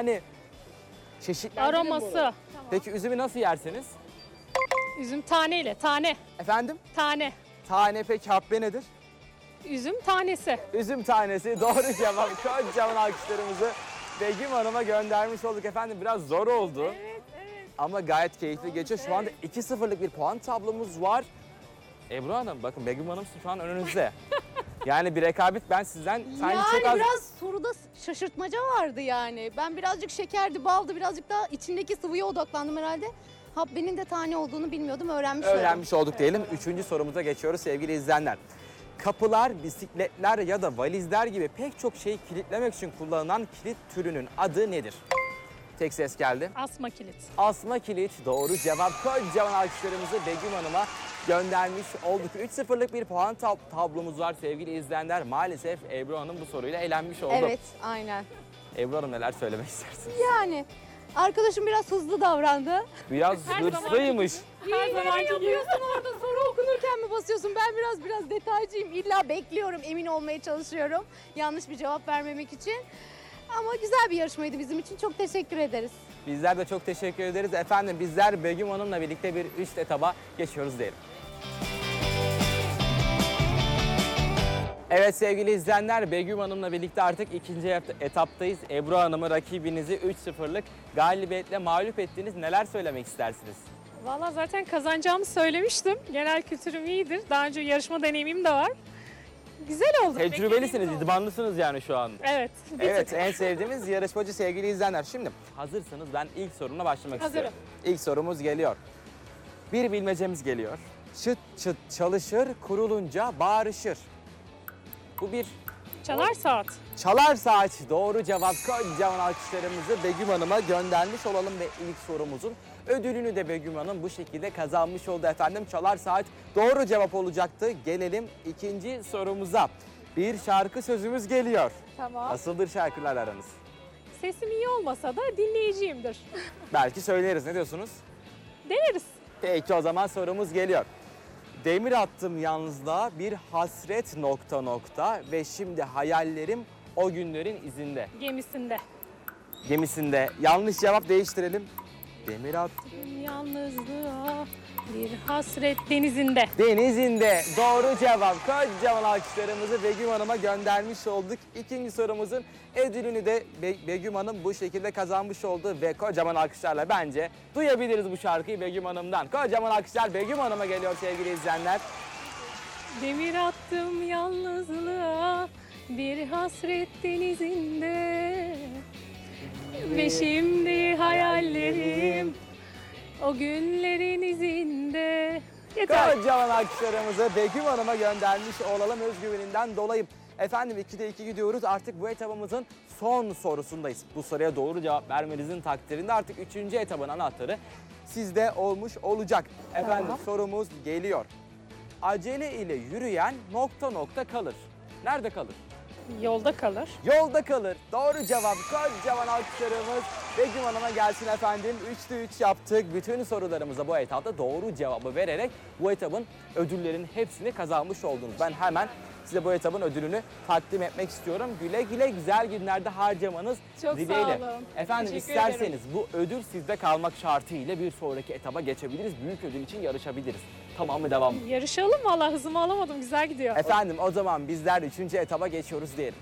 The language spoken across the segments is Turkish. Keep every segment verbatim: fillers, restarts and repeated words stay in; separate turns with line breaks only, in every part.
Yani çeşitlendirin bunu.
Aroması.
Peki üzümü nasıl yersiniz?
Üzüm taneyle. Tane.
Efendim?
Tane.
Tane peki habbe nedir?
Üzüm tanesi.
Üzüm tanesi doğru cevap. Kocaman alkışlarımızı Begüm Hanım'a göndermiş olduk efendim. Biraz zor oldu.
Evet, evet.
Ama gayet keyifli geçiyor. Şu anda iki sıfırlık bir puan tablomuz var. Ebru Hanım bakın Begüm Hanım şu an önünüzde. Yani bir rekabet ben sizden sanki
Yani
çok az...
biraz soruda şaşırtmaca vardı yani. Ben birazcık şekerdi, baldı, birazcık daha içindeki sıvıya odaklandım herhalde. Habbenin de tane olduğunu bilmiyordum, öğrenmiş oldum.
Öğrenmiş olduk diyelim. Üçüncü sorumuza geçiyoruz sevgili izleyenler. Kapılar, bisikletler ya da valizler gibi pek çok şeyi kilitlemek için kullanılan kilit türünün adı nedir? Tek ses geldi.
Asma kilit.
Asma kilit doğru cevap. Kocaman alkışlarımızı Begüm Hanım'a göndermiş olduk. üç sıfırlık bir puan tab tablomuz var sevgili izleyenler. Maalesef Ebru Hanım bu soruyla elenmiş oldu.
Evet, aynen.
Ebru Hanım neler söylemek istersiniz?
Yani arkadaşım biraz hızlı davrandı.
Biraz
Her
hırslıymış.
Her zamanki gibi.
Yapıyorsun orada soru okunurken mi basıyorsun? Ben biraz biraz detaycıyım. İlla bekliyorum, emin olmaya çalışıyorum. Yanlış bir cevap vermemek için. Ama güzel bir yarışmaydı bizim için. Çok teşekkür ederiz.
Bizler de çok teşekkür ederiz. Efendim bizler Begüm Hanım'la birlikte bir üst etaba geçiyoruz diyelim. Evet sevgili izleyenler, Begüm Hanım'la birlikte artık ikinci et- etaptayız. Ebru Hanım'ı rakibinizi üç sıfırlık galibiyetle mağlup ettiniz. Neler söylemek istersiniz?
Valla zaten kazanacağımı söylemiştim. Genel kültürüm iyidir. Daha önce yarışma deneyimim de var. Güzel oldu.
Tecrübelisiniz,
Beklediğim oldu.
idmanlısınız yani şu an.
Evet. bir
Evet,
tık.
en sevdiğimiz yarışmacı sevgili izleyenler. Şimdi hazırsanız ben ilk sorumla başlamak
Hazırım.
istiyorum. İlk sorumuz geliyor. Bir bilmecemiz geliyor. Çıt çıt çalışır, kurulunca bağırışır. Bu bir
Çalar saat.
çalar saat. Doğru cevap. Kocaman alkışlarımızı Begüm Hanım'a göndermiş olalım ve ilk sorumuzun ödülünü de Begüm Hanım bu şekilde kazanmış oldu efendim. Çalar saat doğru cevap olacaktı. Gelelim ikinci sorumuza. Bir şarkı sözümüz geliyor.
Tamam.
Nasıldır şarkılar aranız?
Sesim iyi olmasa da dinleyiciyimdir.
Belki söyleriz. Ne diyorsunuz?
Deneriz.
Peki o zaman sorumuz geliyor. Demir attım yalnızlığa bir hasret nokta nokta ve şimdi hayallerim o günlerin izinde.
Gemisinde.
Gemisinde. Yanlış cevap değiştirelim. Demir attım.
Yalnızlığa bir hasret denizinde.
Denizinde. Doğru cevap. Kocaman alkışlarımızı Begüm Hanım'a göndermiş olduk. İkinci sorumuzun ödülünü de Be- Begüm Hanım bu şekilde kazanmış oldu ve kocaman alkışlarla bence duyabiliriz bu şarkıyı Begüm Hanım'dan. Kocaman alkışlar Begüm Hanım'a geliyor sevgili izleyenler.
Demir attım yalnızlığa bir hasret denizinde. Ve şimdi hayallerim o günlerin izinde. Yeter.
Kocaman alkışlarımızı Begüm Hanım'a göndermiş olalım özgüveninden dolayı. Efendim ikide iki gidiyoruz. Artık bu etabımızın son sorusundayız. Bu soruya doğru cevap vermenizin takdirinde artık üçüncü etabın anahtarı sizde olmuş olacak. Efendim
Tamam.
sorumuz geliyor. Acele ile yürüyen nokta nokta kalır. Nerede kalır?
Yolda kalır.
Yolda kalır. Doğru cevap. Kocaman alkışlarımız Begüm Hanım'a gelsin efendim. üçte üç yaptık. Bütün sorularımıza bu etapta doğru cevabı vererek bu etabın ödüllerinin hepsini kazanmış oldunuz. Ben hemen size bu etabın ödülünü takdim etmek istiyorum. Güle güle güzel günlerde harcamanız
Çok
dileğiyle.
sağ olun.
Efendim
Teşekkür
isterseniz bu ödül sizde kalmak şartıyla bir sonraki etaba geçebiliriz. Büyük ödül için yarışabiliriz. Tamam mı devam mı?
Yarışalım valla hızımı alamadım. Güzel gidiyor.
Efendim o zaman bizler üçüncü etaba geçiyoruz diyelim.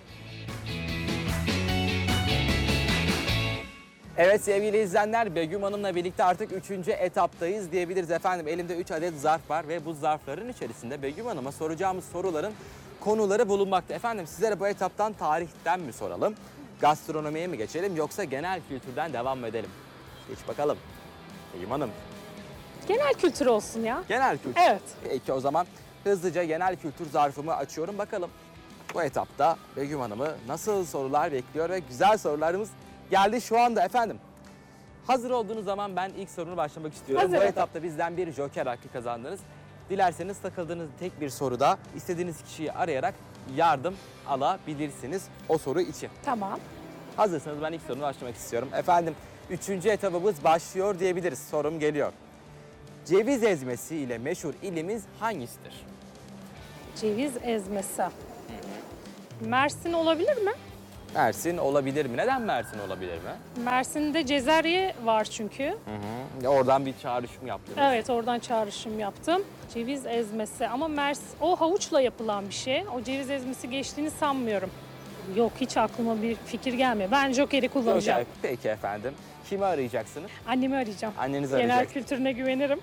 Evet sevgili izleyenler Begüm Hanım'la birlikte artık üçüncü etaptayız diyebiliriz efendim. Elimde üç adet zarf var ve bu zarfların içerisinde Begüm Hanım'a soracağımız soruların konuları bulunmakta. Efendim sizlere bu etaptan tarihten mi soralım, gastronomiye mi geçelim yoksa genel kültürden devam mı edelim? Geç bakalım. Begüm Hanım.
Genel kültür olsun ya.
Genel kültür.
Evet.
Peki o zaman hızlıca genel kültür zarfımı açıyorum. Bakalım bu etapta Begüm Hanım'ı nasıl sorular bekliyor ve güzel sorularımız geldi şu anda efendim. Hazır olduğunuz zaman ben ilk sorunu başlamak istiyorum.
Hazırım.
Bu etapta bizden bir joker hakkı kazandınız. Dilerseniz takıldığınız tek bir soruda istediğiniz kişiyi arayarak yardım alabilirsiniz o soru için.
Tamam.
Hazırsanız ben ilk sorunu başlamak istiyorum. Efendim üçüncü etabımız başlıyor diyebiliriz. Sorum geliyor. Ceviz ezmesi ile meşhur ilimiz hangisidir?
Ceviz ezmesi. Mersin olabilir mi?
Mersin olabilir mi? Neden Mersin olabilir mi?
Mersin'de Cezerye var çünkü.
Hı hı. Oradan bir çağrışım yaptınız.
Evet, oradan çağrışım yaptım. Ceviz ezmesi ama Mers o havuçla yapılan bir şey. O ceviz ezmesi geçtiğini sanmıyorum. Yok, hiç aklıma bir fikir gelmiyor. Ben Joker'i kullanacağım.
Joker. Peki efendim. Kimi arayacaksınız?
Annemi arayacağım.
Annenizi
Genel
arayacaksınız.
kültürüne güvenirim.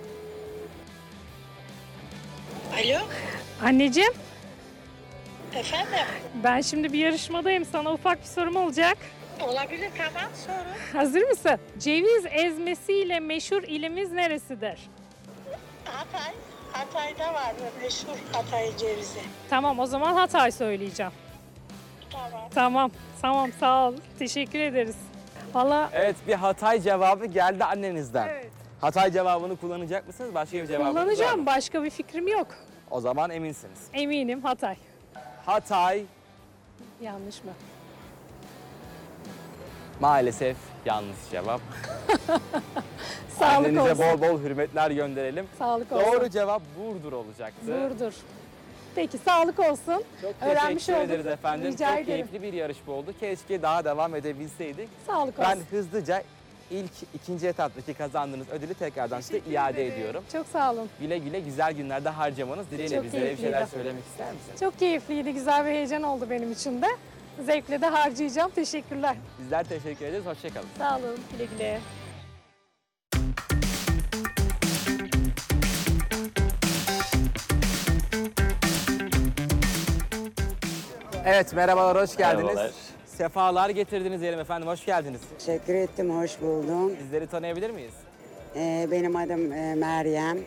Alo,
Anneciğim,
efendim.
ben şimdi bir yarışmadayım. Sana ufak bir sorum olacak.
Olabilir, tamam, sorun.
Hazır mısın? Ceviz ezmesiyle meşhur ilimiz neresidir?
Hatay, Hatay'da var mı meşhur Hatay cevizi?
Tamam, o zaman Hatay söyleyeceğim.
Tamam.
Tamam, tamam, sağ ol. Teşekkür ederiz. Valla
Evet, bir Hatay cevabı geldi annenizden.
evet.
Hatay cevabını kullanacak mısınız? Başka bir cevabınız var mı?
Kullanacağım. Başka bir fikrim yok.
O zaman eminsiniz.
Eminim Hatay.
Hatay
Yanlış mı?
maalesef yanlış cevap.
Sağlık
Annenize
olsun.
bol bol hürmetler gönderelim.
Sağlık olsun.
Doğru cevap Burdur olacaktı.
Burdur. Peki, sağlık olsun.
Çok
Öğrenmiş
teşekkür
olduk.
ederiz efendim.
Rica
Çok
ederim.
keyifli bir yarışma oldu. Keşke daha devam edebilseydik.
Sağlık olsun.
Ben hızlıca ilk ikinci etaptaki kazandığınız ödülü tekrardan size iade ediyorum.
Çok sağ olun.
Güle güle güzel günlerde harcamanız dileğiyle
Çok
bizlere bir şeyler
keyifliydi.
söylemek ister misiniz?
Çok keyifliydi. Güzel bir heyecan oldu benim için de. Zevkle de harcayacağım. Teşekkürler.
Bizler teşekkür ederiz. Hoşçakalın.
Sağ olun. Güle güle.
Evet merhabalar, hoş geldiniz.
Merhabalar.
Sefalar getirdiniz diyelim efendim, hoş geldiniz.
Teşekkür ettim, hoş buldum.
Bizleri tanıyabilir miyiz?
Ee, benim adım e, Meryem.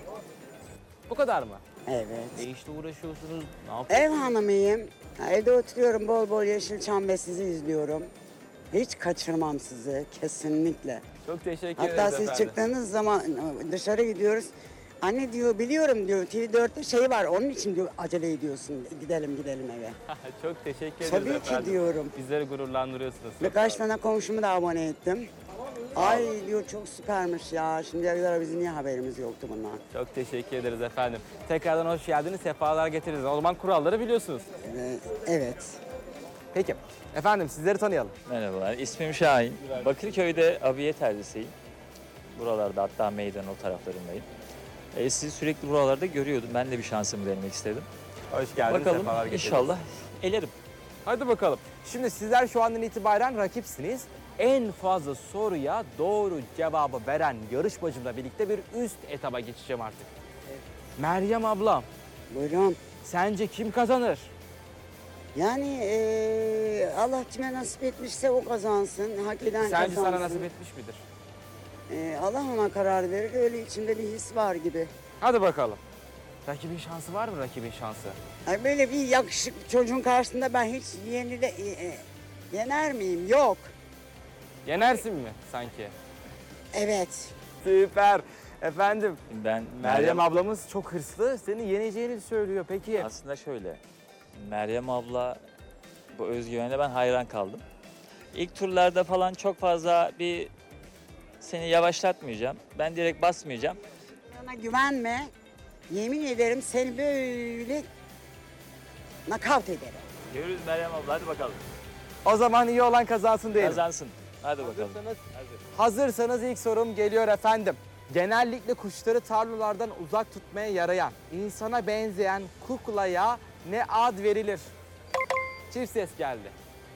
Bu kadar mı?
Evet.
Ne işle uğraşıyorsunuz? Ne
Ev
yapıyorsunuz?
hanımıyım. Evde oturuyorum, bol bol Yeşilçam ve sizi izliyorum. Hiç kaçırmam sizi, kesinlikle.
Çok teşekkür
Hatta
ederiz
siz
efendim.
çıktığınız zaman dışarı gidiyoruz. Anne diyor, biliyorum diyor, T V dörtte şey var, onun için diyor acele ediyorsun. Gidelim gidelim eve.
Çok teşekkür ederiz
Tabii
efendim.
ki diyorum.
Bizleri gururlandırıyorsunuz.
Birkaç tane komşumu da abone ettim. Ay diyor, çok süpermiş ya. Şimdiye kadar bizim niye haberimiz yoktu bundan?
Çok teşekkür ederiz efendim. Tekrardan hoş geldiniz, sefalar getirdiniz. O zaman kuralları biliyorsunuz.
Ee, evet.
Peki. Efendim sizleri tanıyalım.
Merhabalar, ismim Şahin. Bakırköy'de abiye tercisiyim. Buralarda, hatta meydan o taraflarındayım. E, sizi sürekli buralarda görüyordum. Ben de bir şansımı denemek istedim.
Hoş geldiniz,
Bakalım,
sefalar getirdiniz.
inşallah elerim.
Hadi bakalım. Şimdi sizler şu andan itibaren rakipsiniz. En fazla soruya doğru cevabı veren yarışmacımla birlikte bir üst etaba geçeceğim artık. Meryem ablam,
Buyurun.
sence kim kazanır?
Yani eee, Allah kime nasip etmişse o kazansın, hak eden
Sence
kazansın.
sana nasip etmiş midir?
Eee, Allah ona karar verir, öyle içimde bir his var gibi.
Hadi bakalım. Rakibin şansı var mı rakibin şansı?
Yani böyle bir yakışıklı çocuğun karşısında ben hiç yenile, e, e, yener miyim? Yok.
Yenersin mi sanki?
Evet.
Süper. Efendim
Ben
Meryem ablamız çok hırslı. Seni yeneceğini söylüyor. Peki
Aslında şöyle, Meryem abla bu özgüvenine ben hayran kaldım. İlk turlarda falan çok fazla bir seni yavaşlatmayacağım. Ben direkt basmayacağım.
Bana güvenme. Yemin ederim seni böyle nakavt ederim.
Görürüz Meryem abla, hadi bakalım.
o zaman iyi olan kazansın diyelim.
Kazansın. Hadi bakalım.
Hazırsanız, hazırsanız ilk sorum geliyor efendim. Genellikle kuşları tarlalardan uzak tutmaya yarayan, insana benzeyen kuklaya ne ad verilir? Çift ses geldi.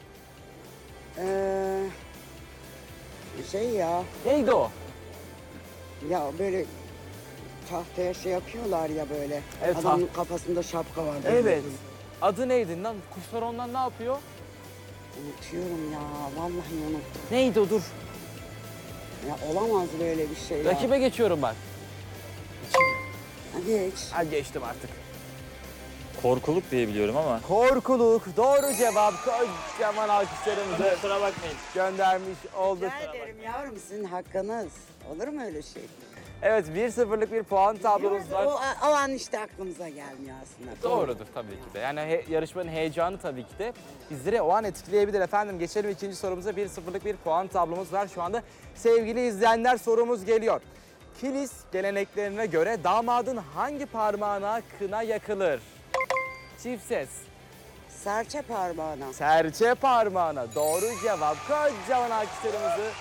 Ee, şey ya,
Neydi o?
ya böyle tahtaya şey yapıyorlar ya böyle.
Evet,
Adamın
taht-
kafasında şapka var.
Evet. Adı neydi lan? Kuşlar ondan ne yapıyor?
Unutuyorum ya, vallahi unuttum.
Neydi o? Dur.
Ya olamaz böyle bir şey ya.
Rakibe geçiyorum bak.
Ha, geç.
Ha geçtim artık.
Korkuluk diye biliyorum ama.
Korkuluk doğru cevap. Kocaman alkışlarımızı
Kusura bakmayın.
göndermiş olduk.
Rica ederim yavrum, sizin hakkınız. Olur mu öyle şey?
Evet bir sıfırlık bir puan tablomuz var.
O, o an işte aklımıza gelmiyor aslında.
Doğrudur tabii ki de. Yani he- yarışmanın heyecanı tabii ki de bizleri o an etkileyebilir efendim. Geçelim ikinci sorumuza. bir sıfırlık bir puan tablomuz var şu anda. Sevgili izleyenler sorumuz geliyor. Kilis geleneklerine göre damadın hangi parmağına kına yakılır? Çift ses.
Serçe parmağına.
Serçe parmağına. Doğru cevap. Kocaman alkışlarımızı